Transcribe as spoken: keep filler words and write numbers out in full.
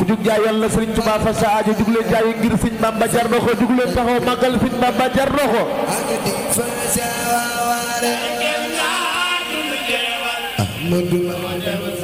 ku jug jaay yàlla Sëriñ Tuubaa fa sa aajo jug leen jaay ngir Sëriñ Bamba jar na ko jug leen taxaw màggal Sëriñ Bamba jar na ko Ahmadu